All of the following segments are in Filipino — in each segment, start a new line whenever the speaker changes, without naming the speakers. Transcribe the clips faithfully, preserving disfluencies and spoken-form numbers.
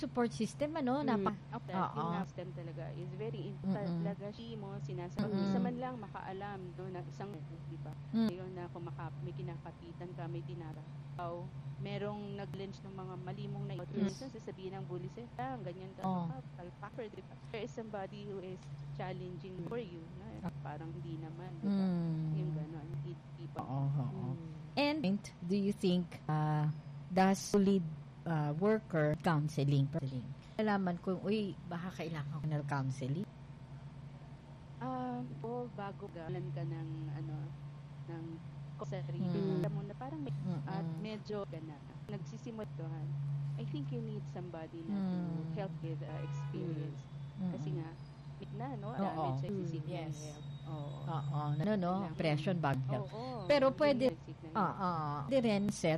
support system, ano?
Mm.
Napa,
Okay,
Oo.
yung system talaga is very important.
Mm-mm.
Talaga, she mo, sinasabi.
Mm-mm.
Isa man lang makaalam, no, na isang, di ba?
Mm.
Ngayon na kung maka, may kinakapitan ka, may tinara. Oh, merong nag-lynch ng mga malimong na ito.
Mm.
Minsan sasabihin ng bully sa'yo, ah, ganyan ka,
Oh.
oh. palpapper, di ba? There is somebody who is challenging for you. No? Parang hindi naman, di ba?
Mm.
Yung gano'n. People.
Oo, oo.
Mm.
And do you think uh, does lead uh, worker counseling? counseling? Alaman ko, uy, baka kailangan ko ng counseling?
Ah, o bago galan ka ng ano ng sarili.
Mm.
Alam mo na parang may,
Mm-mm.
at medyo gana. Nagsisimot doon. I think you need somebody na
Mm.
to help with uh, experience.
Mm-mm.
Kasi nga na no,
Oo.
damage sa
Mm,
existing
yes.
help. Oo.
Oo, no, no,
Kailangan-
depression, bad health.
Oo.
Pero
Yun
pwede,
yung basic na yun.
Oo, hindi rin set,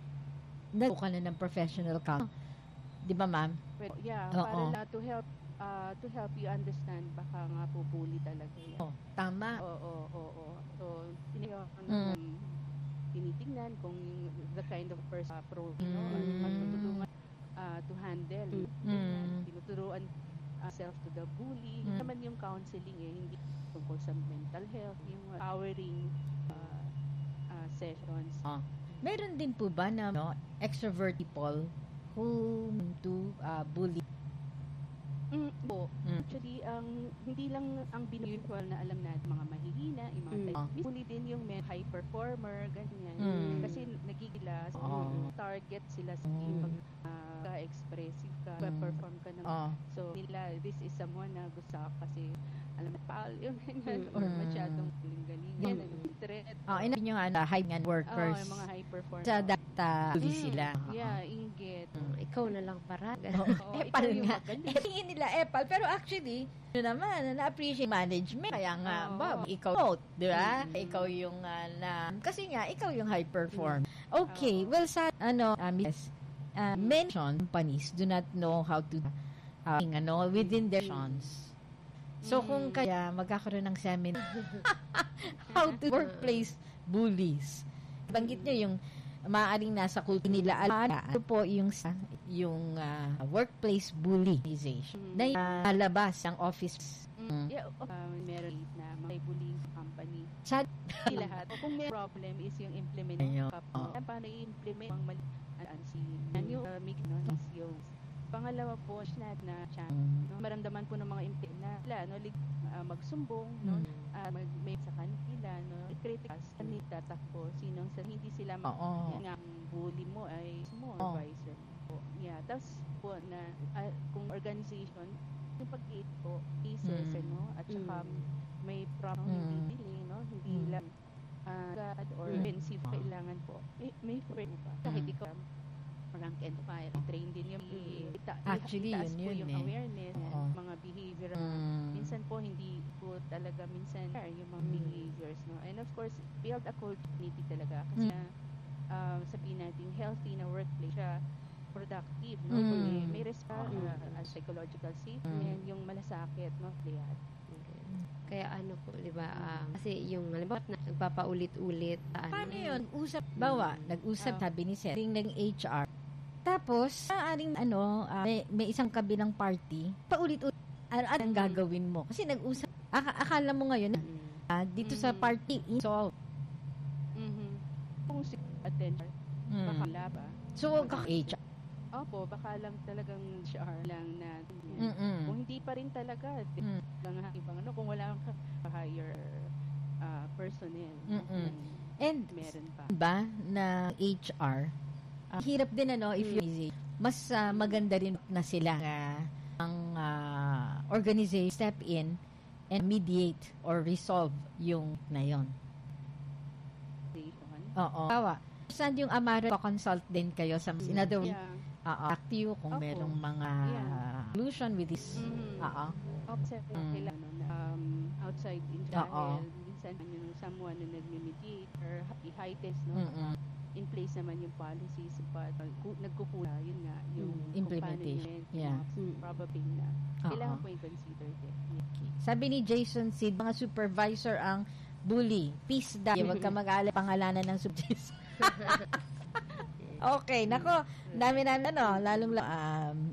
nag ka na ng professional counsel. Di ba, ma'am?
Pwede- yeah,
Oo.
para na to help uh, to help you understand baka nga po bully talaga yan.
Oh, tama.
Oo, oo, oo. So, tiniyo
Mm.
um, tinitingnan kung the kind of person uh, pro, you know,
Mm.
at matutulungan uh, to handle.
Mm.
Ganyan. Tinuturuan uh, self to the bully. Yun
Mm.
naman yung counseling eh, hindi tungkol sa mental health, yung empowering uh, uh, sessions.
Oh. Meron din po ba na no, extrovert people who to uh, bully?
Mm, po.
Mm.
Actually, ang hindi lang ang binusual na alam natin, mga mahihina, yung mga
Mm.
type. Bully din yung may high performer, ganyan.
Mm.
Kasi nagigila,
Oo.
target sila sa
Mm.
pag uh, ka-expressive ka,
Mm.
perform ka naman.
Oh.
So, nila, this is someone na gusto ka kasi, alam mo, pal, yung ganyan,
Mm.
or masyadong galing-galing. Yan,
Mm.
ang threat.
Oh, ina yung ano, high end
Oh,
workers.
yung mga high performer.
Sa data, bully
Mm.
sila.
Yeah, inggit.
Mm.
Ikaw na lang para.
Oo.
Oo,
Epal
ikaw yung
nga.
magaling.
Eh, tingin nila epal. Pero actually, yun naman, na-appreciate management. Kaya nga,
Oo.
Bob, ikaw note, di ba?
Mm.
Ikaw yung, uh, na, kasi nga, ikaw yung high perform. Okay, well, sa, ano, um, yes, uh, mention companies do not know how to, uh, ano, within their functions. So,
Mm.
kung kaya, magkakaroon ng seminar, how to workplace bullies. Banggit niyo yung maaaring nasa kulto nila. Ano po yung sa yung uh, workplace bullyization
Mm.
na uh, nalabas ng office.
Mm. Yeah, uh, meron na may bullying company.
Sa
Hindi lahat. Kung may problem is yung implement
Ayun.
ng kapwa.
Oo.
Paano i-implement ang mali ang si yan yung uh, make no is yung pangalawa po na na chance no maramdaman po ng mga implement na sila no lig, uh, magsumbong no
Mm.
uh, mag may sa kanila no critics ni tatakbo sinong sa hindi sila
Oo.
yan nga ang bully mo ay mo
Oo.
advisor po yeah tapos po na uh, kung organization yung pag-gate po cases
Mm.
ano at saka
Mm.
may problem
Mm.
hindi delay no hindi
Mm.
lang uh, God or
Mm.
offensive
Ah.
kailangan po may, may friend pa kahit
Mm.
ikaw rank and file train din yung i- ita-
Actually,
itaas
yun
po
yun
yung
eh.
awareness
Oo.
mga behavior
Mm.
minsan po hindi po talaga minsan yung mga
Mm.
behaviors no and of course build a community talaga kasi
Mm.
na um, sabihin natin healthy na workplace siya productive no
Mm.
Kundi may respect
Oo.
uh, psychological safety
Mm.
and yung malasakit no lahat.
Kaya ano po, di ba? ah, kasi yung, halimbawa, na, nagpapaulit-ulit. Ano,
Paano yun? Usap, bawa, nag-usap,
Ah.
sabi ni Seth, ng H R. Tapos, maaaring, ano, ah, may, may isang kabilang party, paulit-ulit, ano, ano ang gagawin mo? Kasi nag-usap, aka- akala mo ngayon,
Mm.
ah, dito sa
Mhm.
party, so,
Mhm. Kung si attention baka
mm.
wala ba?
So, ka-H R.
Opo, baka lang talagang H R lang na yan.
Mm-mm.
Kung hindi pa rin talaga, di
Mm.
lang ha- ibang ano, kung wala kang higher uh, personnel,
Mm-mm.
yan,
And,
meron pa.
ba, na H R, ah, hirap din, ano, if you mas ah, maganda rin na sila ah, ang ah, organization step in and mediate or resolve yung na yon.
Station.
Oo. Tawa. Saan yung Amara consult din kayo sa in other words,
Yeah.
oo, talk to you kung
Opo.
merong mga
Yeah.
solution with this.
Mhm.
Oo.
Offset
Mm.
kailangan um, outside in
Oo.
dahil minsan yung someone na nag-mediate or high test no
Mm-mm.
in place naman yung policies but uh, ku- nagkukula yun nga yung
Mm,
kung
implementation.
paano yun,
Yeah.
yung probably na
Oo.
kailangan po i-consider din. Yeah.
Sabi ni Jason Sid, mga supervisor ang bully. Peace daw. Huwag ka mag-alala pangalanan ng supervisor. Okay, nako. Dami namin ano, lalong um,